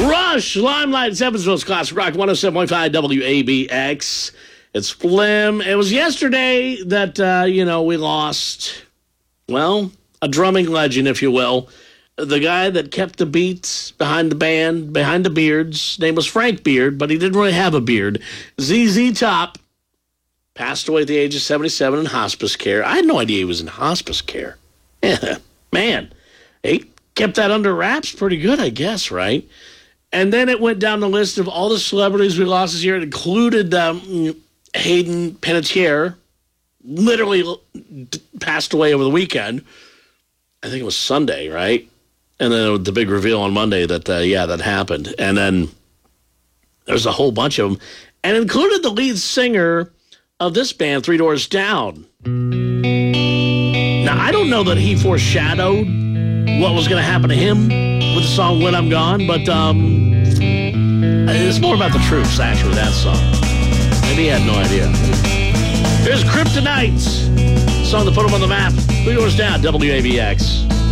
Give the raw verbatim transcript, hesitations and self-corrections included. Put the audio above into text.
Rush, Limelight, Evansville's Classic Rock, one oh seven point five W A B X. It's Flim. It was yesterday that, uh, you know, we lost, well, a drumming legend, if you will. The guy that kept the beats behind the band, behind the beards. His name was Frank Beard, but he didn't really have a beard. Z Z Top passed away at the age of seventy-seven in hospice care. I had no idea he was in hospice care. Yeah, man. He kept that under wraps pretty good, I guess, right? And then it went down the list of all the celebrities we lost this year. It included um, Hayden Panettiere, literally passed away over the weekend. I think it was Sunday, right? And then the big reveal on Monday that, uh, yeah, that happened. And then there's a whole bunch of them. And included the lead singer of this band, Three Doors Down. Now, I don't know that he foreshadowed what was going to happen to him with the song When I'm Gone, but um, it's more about the troops, actually, that song. Maybe he had no idea. Here's Kryptonite, song to put him on the map. Three Doors Down, W A B X.